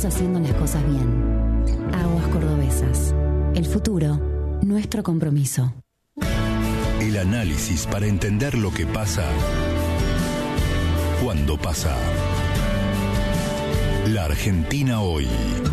seguimos haciendo las cosas bien. Aguas Cordobesas. El futuro, nuestro compromiso. El análisis para entender lo que pasa cuando pasa. La Argentina hoy.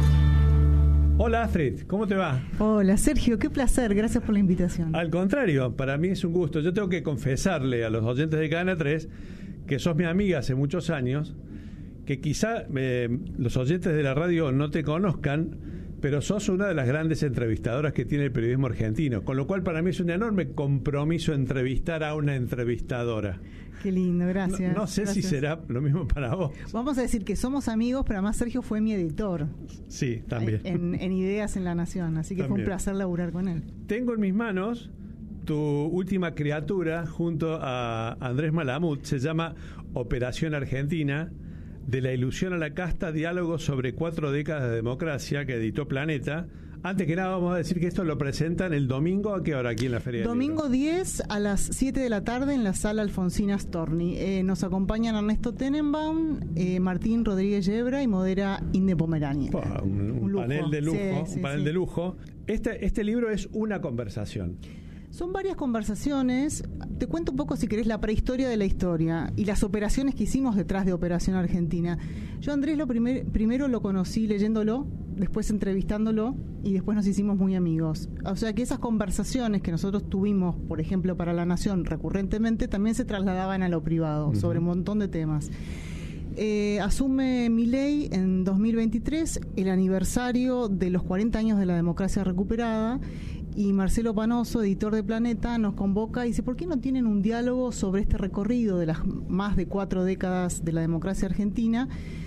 Hola Astrid, ¿cómo te va? Hola Sergio, qué placer, gracias por la invitación. Al contrario, para mí es un gusto. Yo tengo que confesarle a los oyentes de Cadena 3 que sos mi amiga hace muchos años, que quizá los oyentes de la radio no te conozcan, pero sos una de las grandes entrevistadoras que tiene el periodismo argentino, con lo cual para mí es un enorme compromiso entrevistar a una entrevistadora. Qué lindo, gracias. No sé gracias. si será lo mismo para vos. Vamos a decir que somos amigos, pero además Sergio fue mi editor. Sí, también. En Ideas en la Nación, así que también. Fue un placer laburar con él. Tengo en mis manos tu última criatura junto a Andrés Malamud, se llama Operación Argentina, de la ilusión a la casta, diálogos sobre 4 décadas de democracia, que editó Planeta. Antes que nada vamos a decir que esto lo presentan el domingo, ¿a qué hora aquí en la Feria del Libro? Domingo 10 a las 7 de la tarde en la sala Alfonsina Storni. Nos acompañan Ernesto Tenenbaum, Martín Rodríguez Yebra y modera Inde Pomerania. Un panel de lujo, sí, un panel de lujo. Este libro es una conversación. Son varias conversaciones. Te cuento un poco, si querés, la prehistoria de la historia y las operaciones que hicimos detrás de Operación Argentina. Yo a Andrés primero lo conocí leyéndolo, después entrevistándolo y después nos hicimos muy amigos. O sea que esas conversaciones que nosotros tuvimos, por ejemplo, para La Nación recurrentemente, también se trasladaban a lo privado, sobre un montón de temas. Asume Milei en 2023, el aniversario de los 40 años de la democracia recuperada, y Marcelo Panoso, editor de Planeta, nos convoca y dice: ¿por qué no tienen un diálogo sobre este recorrido de las más de 4 décadas de la democracia argentina?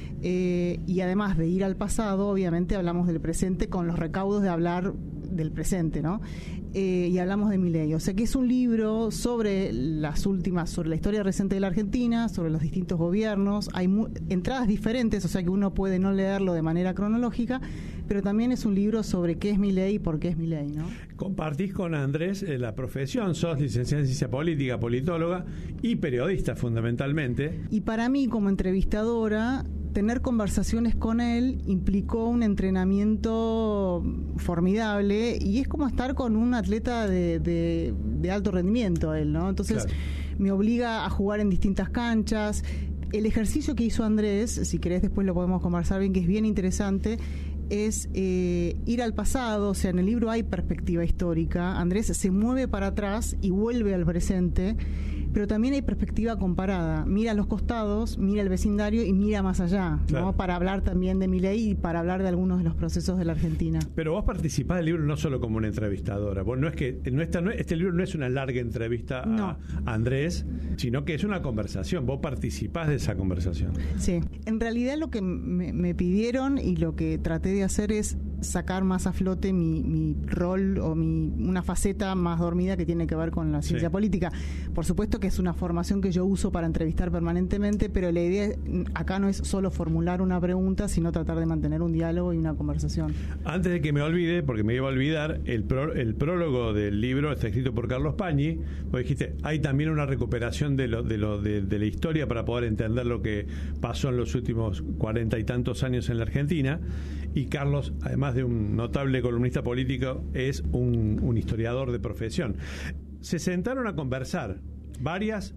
Y además de ir al pasado, obviamente hablamos del presente con los recaudos de hablar del presente, ¿no? Y hablamos de Milei. O sea que es un libro sobre sobre la historia reciente de la Argentina, sobre los distintos gobiernos. Hay entradas diferentes, o sea que uno puede no leerlo de manera cronológica, pero también es un libro sobre qué es Milei y por qué es Milei, ¿no? Compartís con Andrés la profesión, sos licenciada en ciencia política, politóloga y periodista fundamentalmente. Y para mí, como entrevistadora, tener conversaciones con él implicó un entrenamiento formidable y es como estar con un atleta de alto rendimiento él, ¿no? Entonces me obliga a jugar en distintas canchas. El ejercicio que hizo Andrés, si querés después lo podemos conversar bien, que es bien interesante, es ir al pasado. O sea, en el libro hay perspectiva histórica. Andrés se mueve para atrás y vuelve al presente, pero también hay perspectiva comparada. Mira a los costados, mira el vecindario y mira más allá, ¿no? Para hablar también de Milei y para hablar de algunos de los procesos de la Argentina. Pero vos participás del libro no solo como una entrevistadora. Vos este libro no es una larga entrevista a Andrés, sino que es una conversación. Vos participás de esa conversación. Sí. En realidad lo que me pidieron y lo que traté de hacer es sacar más a flote mi rol o una faceta más dormida que tiene que ver con la ciencia política. Por supuesto que es una formación que yo uso para entrevistar permanentemente, pero la idea acá no es solo formular una pregunta, sino tratar de mantener un diálogo y una conversación. Antes de que me olvide, porque me iba a olvidar, el prólogo del libro está escrito por Carlos Pañi. Vos dijiste, hay también una recuperación de la historia para poder entender lo que pasó en los últimos 40 y tantos años en la Argentina. Y Carlos, además de un notable columnista político, es un historiador de profesión. Se sentaron a conversar varias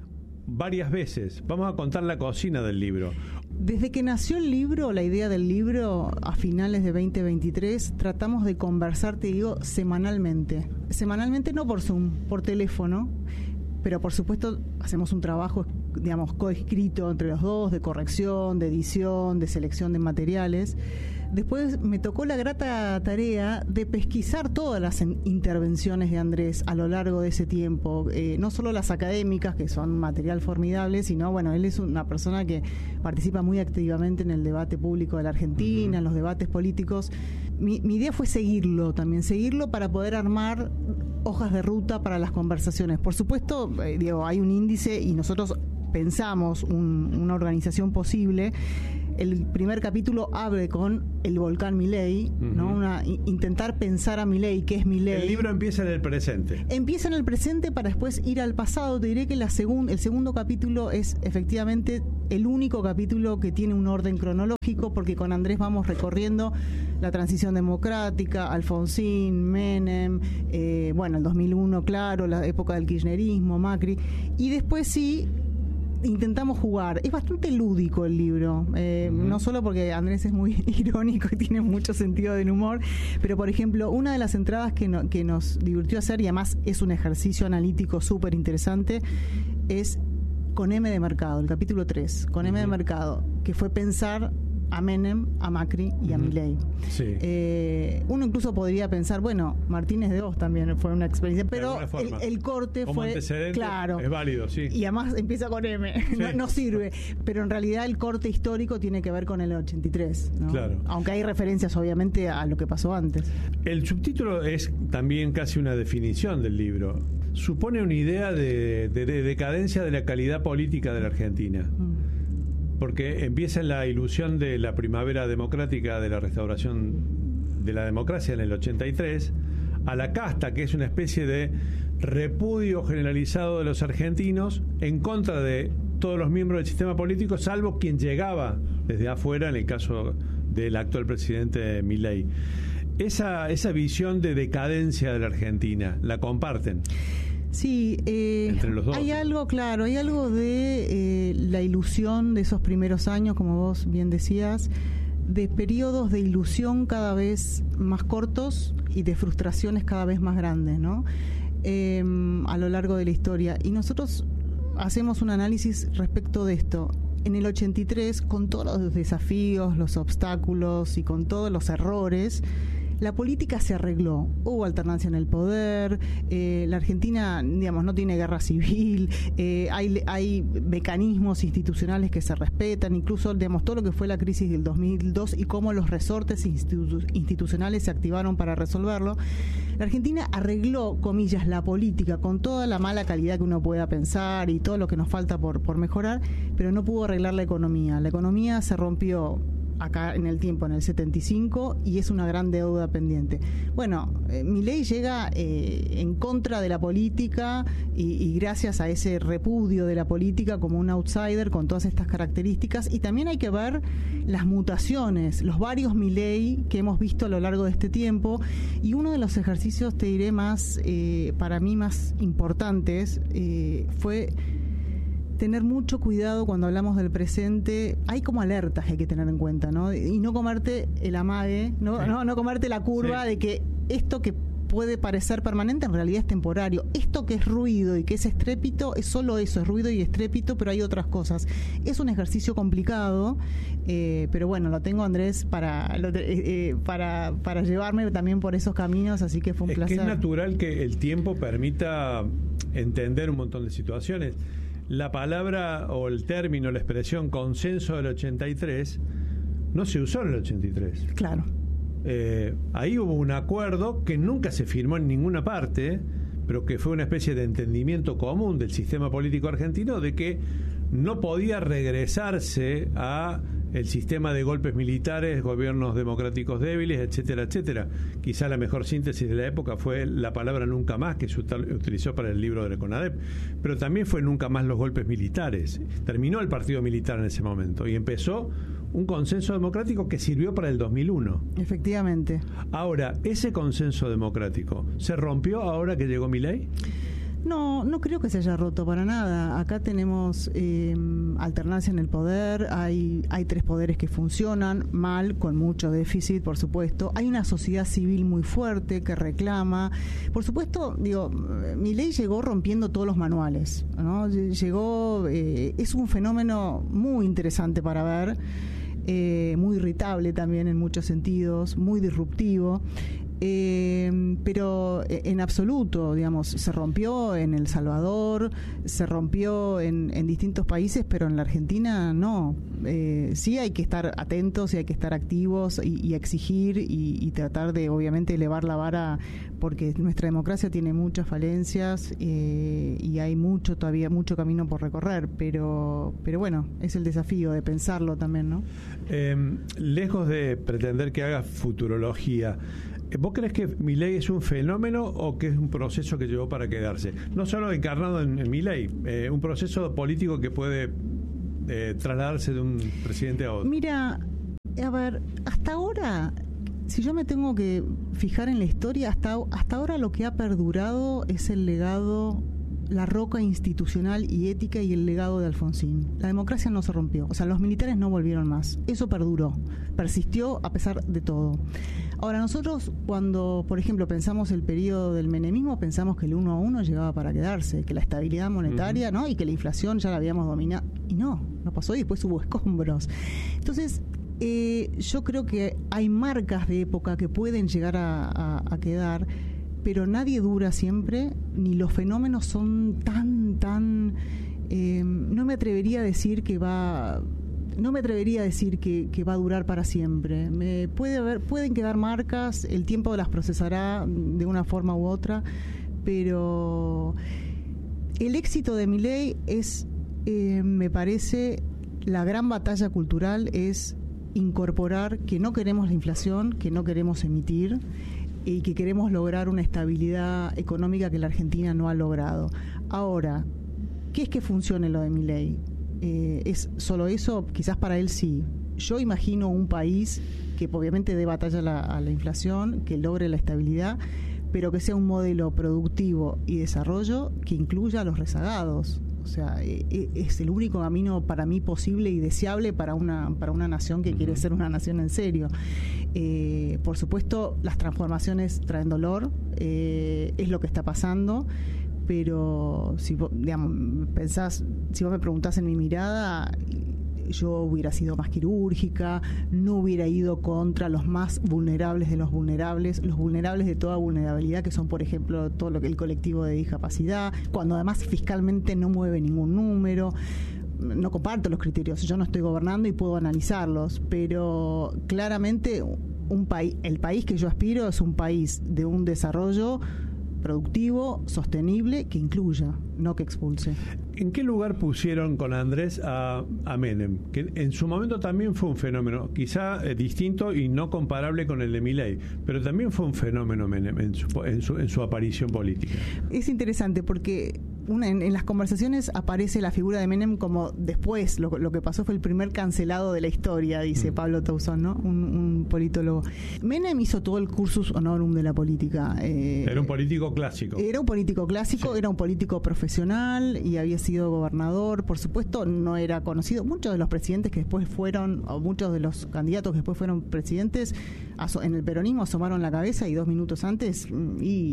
veces. Vamos a contar la cocina del libro. Desde que nació el libro, la idea del libro, a finales de 2023, tratamos de conversar, te digo, semanalmente. Semanalmente, no por Zoom, por teléfono, pero por supuesto hacemos un trabajo, digamos, coescrito entre los dos, de corrección, de edición, de selección de materiales. Después me tocó la grata tarea de pesquisar todas las intervenciones de Andrés a lo largo de ese tiempo, no solo las académicas, que son material formidable, sino, bueno, él es una persona que participa muy activamente en el debate público de la Argentina, en los debates políticos. Mi idea fue seguirlo para poder armar hojas de ruta para las conversaciones. Por supuesto, Diego, hay un índice y nosotros pensamos una organización posible el primer capítulo abre con el volcán Milei, ¿no? Intentar pensar a Milei, ¿qué es Milei? El libro empieza en el presente. Empieza en el presente para después ir al pasado. Te diré que el segundo capítulo es efectivamente el único capítulo que tiene un orden cronológico, porque con Andrés vamos recorriendo la transición democrática, Alfonsín, Menem, el 2001, claro, la época del kirchnerismo, Macri, y después sí intentamos jugar. Es bastante lúdico el libro, no solo porque Andrés es muy irónico y tiene mucho sentido del humor, pero por ejemplo, una de las entradas que nos divirtió hacer, y además es un ejercicio analítico súper interesante, es con M de Mercado, el capítulo 3, con M de Mercado, que fue pensar a Menem, a Macri y a Milei. Sí. Uno incluso podría pensar, bueno, Martínez de Oz también fue una experiencia, pero el corte como fue claro, es válido, sí. Y además empieza con M, sí. no sirve, pero en realidad el corte histórico tiene que ver con el 83, ¿no? Claro. Aunque hay referencias obviamente a lo que pasó antes. El subtítulo es también casi una definición del libro. Supone una idea de decadencia de la calidad política de la Argentina. Porque empieza en la ilusión de la primavera democrática, de la restauración de la democracia en el 83, a la casta, que es una especie de repudio generalizado de los argentinos en contra de todos los miembros del sistema político, salvo quien llegaba desde afuera, en el caso del actual presidente Milei. Esa visión de decadencia de la Argentina, ¿la comparten? Sí, entre los dos. Hay algo de la ilusión de esos primeros años, como vos bien decías, de periodos de ilusión cada vez más cortos y de frustraciones cada vez más grandes, ¿no? A lo largo de la historia. Y nosotros hacemos un análisis respecto de esto. En el 83, con todos los desafíos, los obstáculos y con todos los errores, la política se arregló, hubo alternancia en el poder, la Argentina, digamos, no tiene guerra civil, hay mecanismos institucionales que se respetan, incluso, digamos, todo lo que fue la crisis del 2002 y cómo los resortes institucionales se activaron para resolverlo. La Argentina arregló, comillas, la política con toda la mala calidad que uno pueda pensar y todo lo que nos falta por mejorar, pero no pudo arreglar la economía. La economía se rompió acá en el tiempo, en el 75, y es una gran deuda pendiente. Bueno, Milei llega en contra de la política y gracias a ese repudio de la política como un outsider con todas estas características, y también hay que ver las mutaciones, los varios Milei que hemos visto a lo largo de este tiempo, y uno de los ejercicios, te diré, más para mí más importantes fue tener mucho cuidado cuando hablamos del presente. Hay como alertas que hay que tener en cuenta, ¿no? Y no comerte el amague, no comerte la curva de que esto que puede parecer permanente en realidad es temporario. Esto que es ruido y que es estrépito es solo eso, es ruido y estrépito, pero hay otras cosas. Es un ejercicio complicado, pero bueno, lo tengo, Andrés, para llevarme también por esos caminos, así que fue un placer. Es que es natural que el tiempo permita entender un montón de situaciones. La palabra o el término, la expresión consenso del 83 no se usó en el 83. Claro. Ahí hubo un acuerdo que nunca se firmó en ninguna parte, pero que fue una especie de entendimiento común del sistema político argentino de que no podía regresarse a el sistema de golpes militares, gobiernos democráticos débiles, etcétera, etcétera. Quizá la mejor síntesis de la época fue la palabra nunca más, que se utilizó para el libro de la CONADEP, pero también fue nunca más los golpes militares. Terminó el partido militar en ese momento y empezó un consenso democrático que sirvió para el 2001. Efectivamente. Ahora, ¿ese consenso democrático se rompió ahora que llegó Milei? No creo que se haya roto para nada. Acá tenemos alternancia en el poder, hay tres poderes que funcionan mal, con mucho déficit, por supuesto. Hay una sociedad civil muy fuerte que reclama. Por supuesto, Milei llegó rompiendo todos los manuales, ¿no? Llegó, es un fenómeno muy interesante para ver, muy irritable también en muchos sentidos, muy disruptivo. pero en absoluto, digamos, se rompió en El Salvador, se rompió en distintos países, pero en la Argentina no. Sí hay que estar atentos y hay que estar activos y exigir y tratar de, obviamente, elevar la vara, porque nuestra democracia tiene muchas falencias y hay todavía mucho camino por recorrer, pero bueno, es el desafío de pensarlo también, ¿no? Lejos de pretender que haga futurología, ¿vos crees que Milei es un fenómeno o que es un proceso que llegó para quedarse? No solo encarnado en Milei, un proceso político que puede trasladarse de un presidente a otro. Mira, a ver, hasta ahora, si yo me tengo que fijar en la historia, hasta ahora lo que ha perdurado es el legado, la roca institucional y ética y el legado de Alfonsín. La democracia no se rompió, o sea, los militares no volvieron más. Eso perduró, persistió a pesar de todo. Ahora, nosotros cuando, por ejemplo, pensamos el periodo del menemismo, pensamos que el 1 a 1 llegaba para quedarse, que la estabilidad monetaria, ¿no? Y que la inflación ya la habíamos dominado. Y no pasó, y después hubo escombros. Entonces, yo creo que hay marcas de época que pueden llegar a quedar, pero nadie dura siempre, ni los fenómenos son tan no me atrevería a decir que va a durar para siempre. Pueden quedar marcas, el tiempo las procesará de una forma u otra, pero el éxito de Milei es, me parece, la gran batalla cultural es incorporar que no queremos la inflación, que no queremos emitir, y que queremos lograr una estabilidad económica que la Argentina no ha logrado. Ahora, ¿qué es que funcione lo de Milei? ¿Es solo eso? Quizás para él sí. Yo imagino un país que obviamente dé batalla a la inflación, que logre la estabilidad, pero que sea un modelo productivo y desarrollo que incluya a los rezagados. O sea, es el único camino para mí posible y deseable para una nación que quiere ser una nación en serio. Por supuesto, las transformaciones traen dolor, es lo que está pasando, pero si vos, digamos, si vos me preguntás en mi mirada, yo hubiera sido más quirúrgica, no hubiera ido contra los más vulnerables de los vulnerables de toda vulnerabilidad, que son, por ejemplo, todo lo que el colectivo de discapacidad, cuando además fiscalmente no mueve ningún número. No comparto los criterios, yo no estoy gobernando y puedo analizarlos, pero claramente el país que yo aspiro es un país de un desarrollo productivo, sostenible, que incluya, no que expulse. ¿En qué lugar pusieron con Andrés a Menem? Que en su momento también fue un fenómeno, quizá distinto y no comparable con el de Milei, pero también fue un fenómeno Menem en su aparición política. Es interesante porque en las conversaciones aparece la figura de Menem como después, lo que pasó fue el primer cancelado de la historia, dice Pablo Tauzón, ¿no? Un politólogo. Menem hizo todo el cursus honorum de la política. Era un político clásico. Era un político clásico, sí. Era un político profesional y había sido gobernador. Por supuesto, no era conocido. Muchos de los presidentes que después fueron, o muchos de los candidatos que después fueron presidentes, en el peronismo asomaron la cabeza y 2 minutos antes, y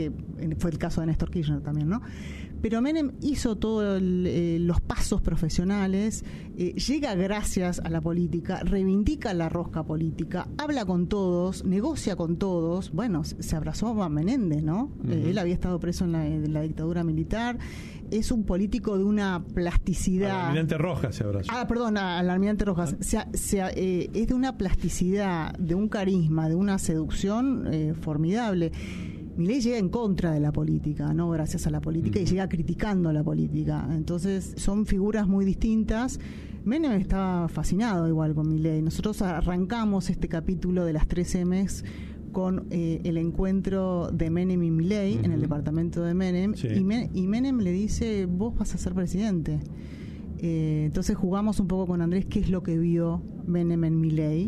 fue el caso de Néstor Kirchner también, ¿no? Pero Menem hizo todos los pasos profesionales, llega gracias a la política, reivindica la rosca política, habla con todos, negocia con todos. Bueno, se abrazó a Menéndez, ¿no? Él había estado preso en la dictadura militar. Es un político de una plasticidad. Al almirante Rojas se abrazó. Al almirante Rojas. Es de una plasticidad, de un carisma, de una seducción formidable. Milei llega en contra de la política, no gracias a la política, y llega criticando a la política. Entonces son figuras muy distintas. Menem estaba fascinado igual con Milei. Nosotros arrancamos este capítulo de las 3 M's con el encuentro de Menem y Milei en el departamento de Menem, sí. Y Menem le dice: vos vas a ser presidente. Entonces jugamos un poco con Andrés qué es lo que vio Menem en Milei.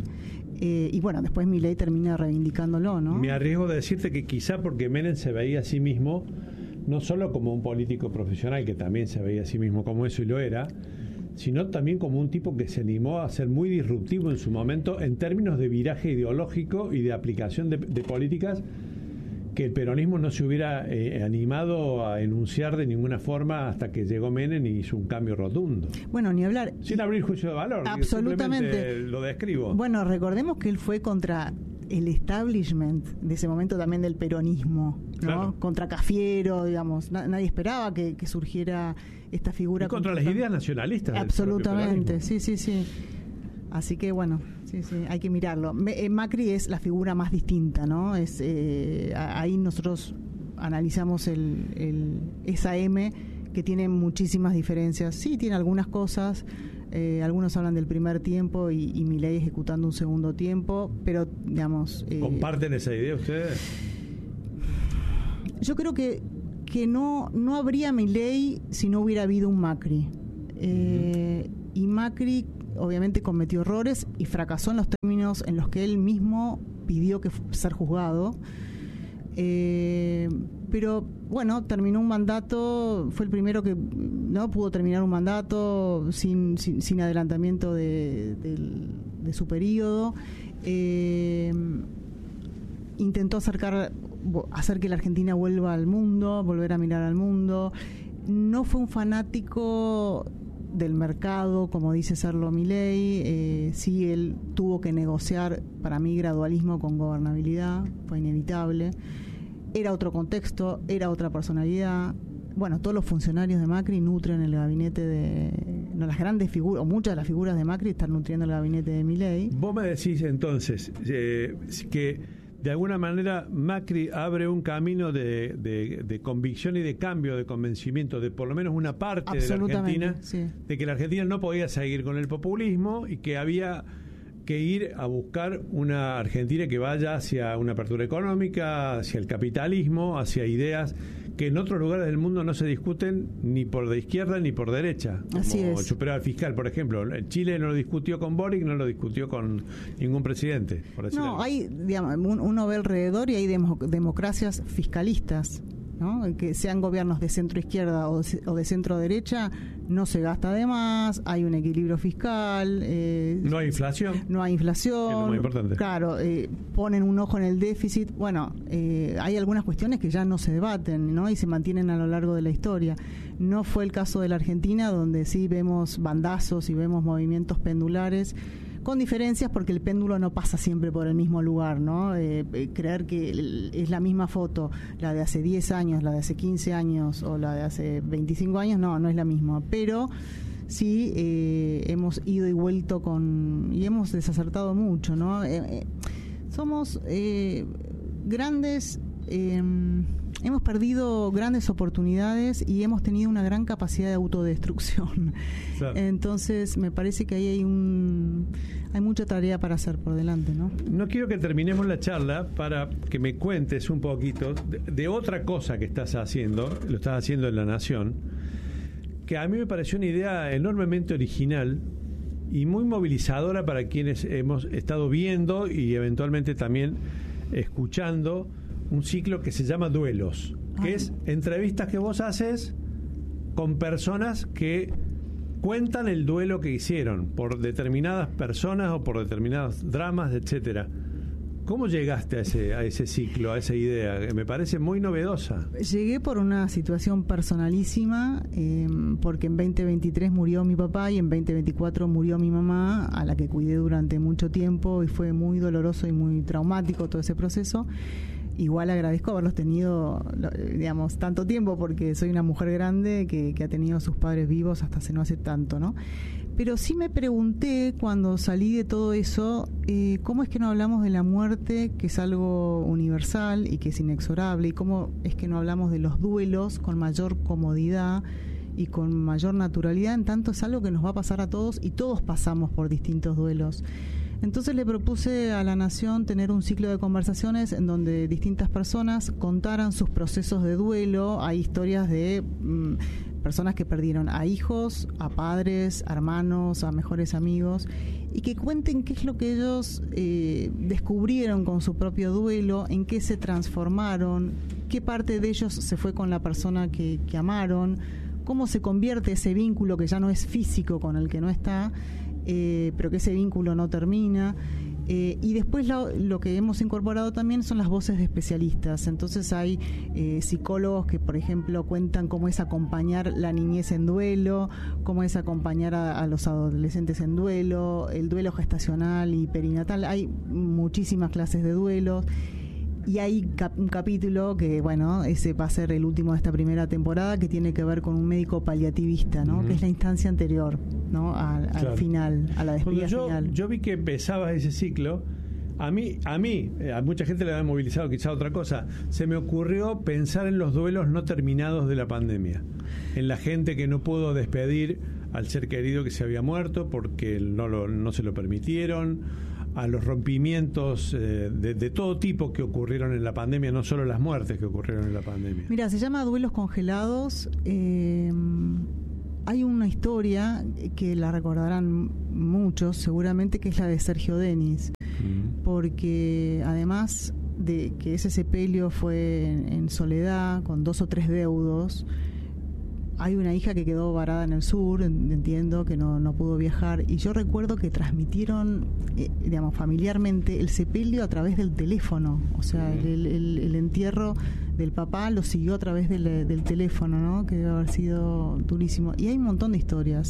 Y bueno, después Milei termina reivindicándolo, ¿no? Me arriesgo de decirte que quizá porque Menem se veía a sí mismo no solo como un político profesional, que también se veía a sí mismo como eso y lo era, sino también como un tipo que se animó a ser muy disruptivo en su momento en términos de viraje ideológico y de aplicación de políticas que el peronismo no se hubiera animado a enunciar de ninguna forma hasta que llegó Menem y hizo un cambio rotundo. Bueno, ni hablar. Sin abrir juicio de valor. Absolutamente. Lo describo. Bueno, recordemos que él fue contra el establishment de ese momento también del peronismo, ¿no? Claro. Contra Cafiero, digamos, nadie esperaba que surgiera esta figura. Y contra las ideas nacionalistas. Absolutamente, sí. Así que bueno, sí, hay que mirarlo. Macri es la figura más distinta, ¿no? Ahí nosotros analizamos esa M que tiene muchísimas diferencias. Sí, tiene algunas cosas. Algunos hablan del primer tiempo y Milei ejecutando un segundo tiempo, pero digamos... ¿Comparten esa idea ustedes? Yo creo que no habría Milei si no hubiera habido un Macri. Y Macri obviamente cometió errores y fracasó en los términos en los que él mismo pidió ser juzgado. Pero bueno, terminó un mandato, fue el primero que no pudo terminar un mandato sin adelantamiento de su periodo. Intentó hacer que la Argentina vuelva al mundo, volver a mirar al mundo. No fue un fanático del mercado, como dice serlo Milei. Sí, él tuvo que negociar, para mí, gradualismo con gobernabilidad, fue inevitable. Era otro contexto, era otra personalidad. Bueno, todos los funcionarios de Macri nutren el gabinete las grandes figuras, o muchas de las figuras de Macri están nutriendo el gabinete de Milei. Vos me decís entonces que de alguna manera Macri abre un camino de convicción y de cambio, de convencimiento de por lo menos una parte de la Argentina, sí, de que la Argentina no podía seguir con el populismo y que había que ir a buscar una Argentina que vaya hacia una apertura económica, hacia el capitalismo, hacia ideas que en otros lugares del mundo no se discuten ni por de izquierda ni por derecha. Así como es. el superávit fiscal, por ejemplo. Chile no lo discutió con Boric, no lo discutió con ningún presidente. Por decir algo. Hay, digamos, uno ve alrededor y hay democracias fiscalistas, ¿no? Que sean gobiernos de centro izquierda o de centro derecha, no se gasta de más, hay un equilibrio fiscal. No hay inflación. No hay inflación. Es lo más importante. Claro, ponen un ojo en el déficit. Bueno, hay algunas cuestiones que ya no se debaten, ¿no? Y se mantienen a lo largo de la historia. No fue el caso de la Argentina, donde sí vemos bandazos y vemos movimientos pendulares, con diferencias porque el péndulo no pasa siempre por el mismo lugar, ¿no? Creer que es la misma foto, la de hace 10 años, la de hace 15 años o la de hace 25 años, no es la misma. Pero sí hemos ido y vuelto y hemos desacertado mucho, ¿no? Somos grandes... hemos perdido grandes oportunidades y hemos tenido una gran capacidad de autodestrucción. Claro. Entonces me parece que ahí hay mucha tarea para hacer por delante, ¿no? No quiero que terminemos la charla para que me cuentes un poquito de otra cosa que estás haciendo, lo estás haciendo en La Nación, que a mí me pareció una idea enormemente original y muy movilizadora para quienes hemos estado viendo y eventualmente también escuchando un ciclo que se llama Duelos, que es entrevistas que vos haces con personas que cuentan el duelo que hicieron por determinadas personas o por determinados dramas, etcétera. ¿Cómo llegaste a ese ciclo, a esa idea? Me parece muy novedosa. Llegué por una situación personalísima, porque en 2023 murió mi papá y en 2024 murió mi mamá, a la que cuidé durante mucho tiempo, y fue muy doloroso y muy traumático todo ese proceso. Igual agradezco haberlos tenido, digamos, tanto tiempo, porque soy una mujer grande que ha tenido a sus padres vivos hasta hace no hace tanto, ¿no? Pero sí me pregunté cuando salí de todo eso, ¿cómo es que no hablamos de la muerte, que es algo universal y que es inexorable? ¿Y cómo es que no hablamos de los duelos con mayor comodidad y con mayor naturalidad? En tanto es algo que nos va a pasar a todos y todos pasamos por distintos duelos. Entonces le propuse a La Nación tener un ciclo de conversaciones en donde distintas personas contaran sus procesos de duelo. Hay historias de personas que perdieron a hijos, a padres, a hermanos, a mejores amigos, y que cuenten qué es lo que ellos descubrieron con su propio duelo, en qué se transformaron, qué parte de ellos se fue con la persona que amaron, cómo se convierte ese vínculo que ya no es físico con el que no está, pero que ese vínculo no termina. Y después lo que hemos incorporado también son las voces de especialistas. Entonces hay psicólogos que, por ejemplo, cuentan cómo es acompañar la niñez en duelo, cómo es acompañar a los adolescentes en duelo, el duelo gestacional y perinatal. Hay muchísimas clases de duelos. Y hay un capítulo que, bueno, ese va a ser el último de esta primera temporada, que tiene que ver con un médico paliativista, ¿no? Que es la instancia anterior, ¿no? Al final, a la despedida final. Yo vi que empezabas ese ciclo. A mucha gente le había movilizado quizá otra cosa. Se me ocurrió pensar en los duelos no terminados de la pandemia, en la gente que no pudo despedir al ser querido que se había muerto porque no se lo permitieron, a los rompimientos de todo tipo que ocurrieron en la pandemia, no solo las muertes que ocurrieron en la pandemia. Mira, se llama Duelos Congelados. Hay una historia que la recordarán muchos, seguramente, que es la de Sergio Denis, porque además de que ese sepelio fue en soledad, con 2 o 3 deudos, hay una hija que quedó varada en el sur, entiendo, que no pudo viajar, y yo recuerdo que transmitieron, familiarmente, el sepelio a través del teléfono. O sea, el entierro del papá lo siguió a través del teléfono, ¿no? Que debe haber sido durísimo. Y hay un montón de historias.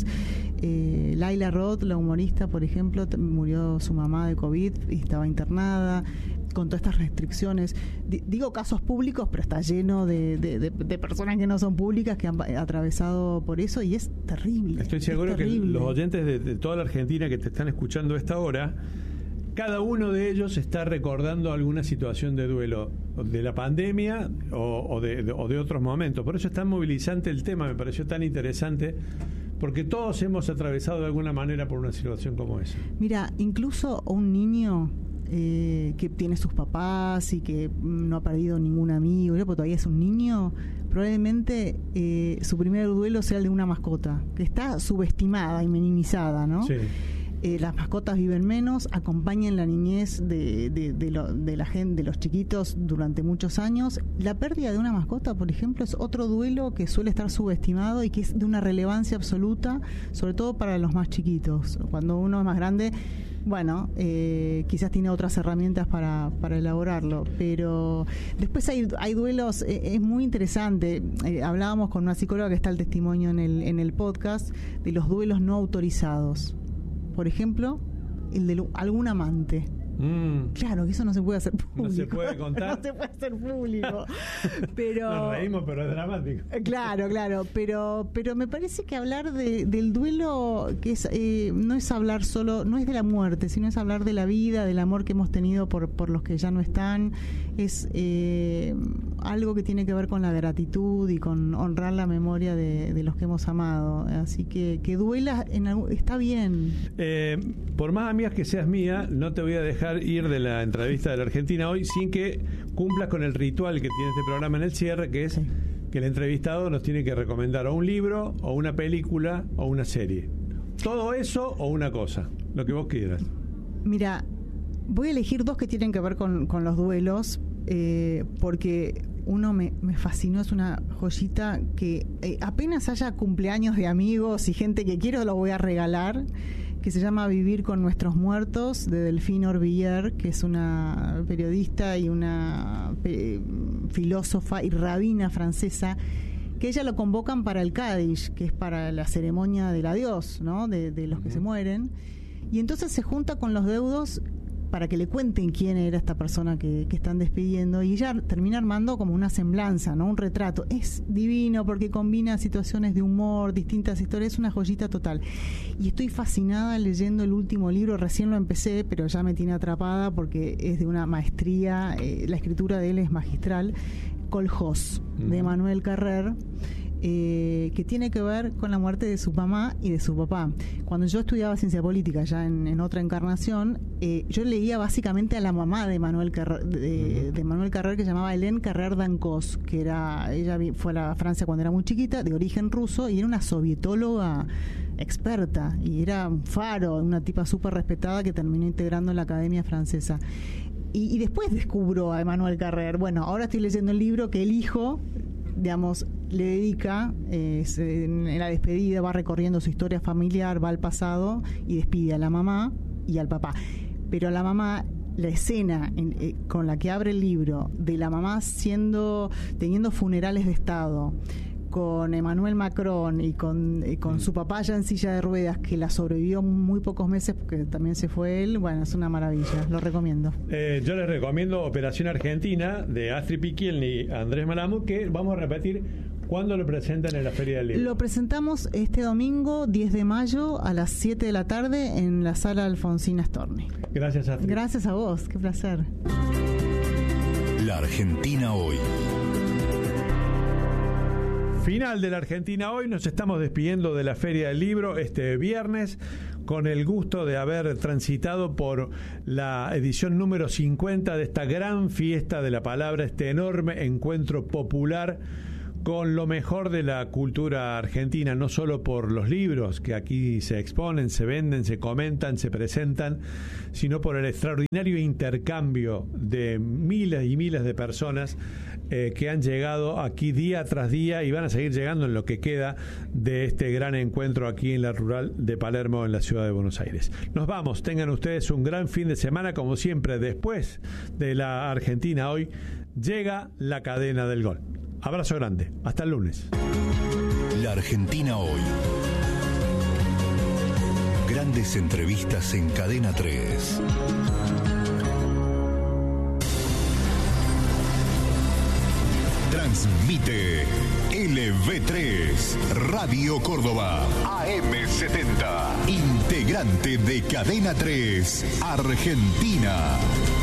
Laila Roth, la humorista, por ejemplo, murió su mamá de COVID y estaba internada con todas estas restricciones. Digo casos públicos, pero está lleno de personas que no son públicas que han atravesado por eso, y es terrible. Estoy seguro que los oyentes de toda la Argentina que te están escuchando a esta hora, cada uno de ellos está recordando alguna situación de duelo de la pandemia o de otros momentos. Por eso es tan movilizante el tema, me pareció tan interesante, porque todos hemos atravesado de alguna manera por una situación como esa. Mira, incluso un niño que tiene sus papás y que no ha perdido ningún amigo, porque todavía es un niño, probablemente su primer duelo sea el de una mascota, que está subestimada y minimizada, ¿no? Sí. Las mascotas viven menos, acompañan la niñez de la gente, de los chiquitos durante muchos años. La pérdida de una mascota, por ejemplo, es otro duelo que suele estar subestimado y que es de una relevancia absoluta, sobre todo para los más chiquitos. Cuando uno es más grande, bueno, quizás tiene otras herramientas para elaborarlo, pero después hay duelos. Es muy interesante. Hablábamos con una psicóloga que está el testimonio en el podcast de los duelos no autorizados. Por ejemplo, el de algún amante. Claro, que eso no se puede hacer público. No se puede contar. No se puede hacer público. Pero nos reímos, pero es dramático. Claro. Pero me parece que hablar del duelo, que es no es hablar solo, no es de la muerte, sino es hablar de la vida, del amor que hemos tenido por los que ya no están. Es algo que tiene que ver con la gratitud y con honrar la memoria de los que hemos amado. Así que duela está bien. Por más amigas que seas mía, no te voy a dejar ir de la entrevista de la Argentina hoy sin que cumplas con el ritual que tiene este programa en el cierre, que es que el entrevistado nos tiene que recomendar o un libro, o una película, o una serie. Todo eso o una cosa, lo que vos quieras. Mira, voy a elegir 2 que tienen que ver con los duelos, porque uno me fascinó, es una joyita que apenas haya cumpleaños de amigos y gente que quiero, lo voy a regalar, que se llama Vivir con nuestros muertos, de Delphine Orvillier, que es una periodista y una filósofa y rabina francesa, que ella lo convocan para el Kaddish, que es para la ceremonia del adiós, ¿no? de los que se mueren, y entonces se junta con los deudos para que le cuenten quién era esta persona que están despidiendo, y ella termina armando como una semblanza, ¿no? Un retrato. Es divino porque combina situaciones de humor, distintas historias, es una joyita total. Y estoy fascinada leyendo el último libro, recién lo empecé, pero ya me tiene atrapada porque es de una maestría, la escritura de él es magistral, Colhós, de Emmanuel Carrère, que tiene que ver con la muerte de su mamá y de su papá. Cuando yo estudiaba ciencia política ya en otra encarnación, yo leía básicamente a la mamá de Emmanuel Carrère, de Emmanuel Carrère, que se llamaba Hélène Carrère d'Ancos, que ella fue a Francia cuando era muy chiquita, de origen ruso, y era una sovietóloga experta, y era un faro, una tipa súper respetada que terminó integrando en la Academia Francesa. Y después descubro a Emmanuel Carrère. Bueno, ahora estoy leyendo el libro que el hijo, digamos, le dedica, en la despedida va recorriendo su historia familiar, va al pasado y despide a la mamá y al papá. pero la mamá, la escena con la que abre el libro, de la mamá teniendo funerales de Estado, con Emmanuel Macron y con su papá ya en silla de ruedas, que la sobrevivió muy pocos meses porque también se fue él, bueno, es una maravilla, lo recomiendo. Yo les recomiendo Operación Argentina, de Astrid Picchielli y Andrés Malamud, que vamos a repetir. ¿Cuándo lo presentan en la Feria del Libro? Lo presentamos este domingo, 10 de mayo, a las 7 de la tarde, en la sala Alfonsina Storni. Gracias, Astrid. Gracias a vos, qué placer. La Argentina hoy. Final de la Argentina hoy, nos estamos despidiendo de la Feria del Libro este viernes, con el gusto de haber transitado por la edición número 50 de esta gran fiesta de la palabra, este enorme encuentro popular con lo mejor de la cultura argentina, no solo por los libros que aquí se exponen, se venden, se comentan, se presentan, sino por el extraordinario intercambio de miles y miles de personas que han llegado aquí día tras día y van a seguir llegando en lo que queda de este gran encuentro aquí en la rural de Palermo, en la ciudad de Buenos Aires. Nos vamos, tengan ustedes un gran fin de semana, como siempre. Después de la Argentina hoy llega la cadena del gol. Abrazo grande, hasta el lunes. La Argentina hoy. Grandes entrevistas en Cadena 3. Transmite LV3, Radio Córdoba, AM70, integrante de Cadena 3, Argentina.